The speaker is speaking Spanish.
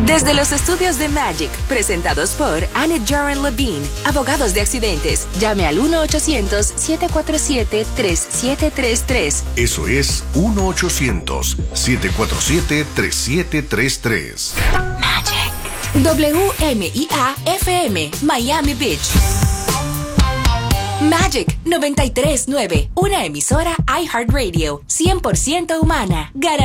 Desde los estudios de Magic, presentados por Annette Jaren Levine, abogados de accidentes, llame al 1-800-747-3733. Eso es 1-800-747-3733. Magic. WMIA-FM, Miami Beach. Magic 93.9, una emisora iHeartRadio, 100% humana.